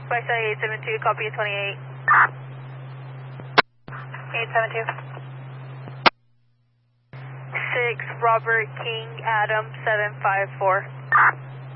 Sky 872, copy 28. 872. 6, Robert King, Adam 754.